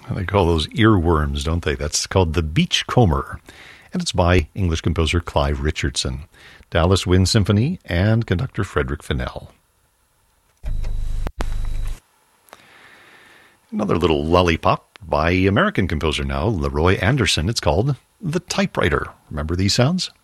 They call those earworms, don't they? That's called The Beachcomber, and it's by English composer Clive Richardson, Dallas Wind Symphony, and conductor Frederick Fennell. Another little lollipop by American composer now, Leroy Anderson. It's called The Typewriter. Remember these sounds?